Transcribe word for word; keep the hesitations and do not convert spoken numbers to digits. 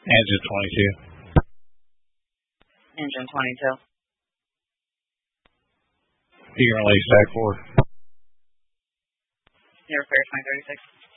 Engine twenty-two. Engine twenty-two. Eager release, back four. Zero fair twenty thirty-six.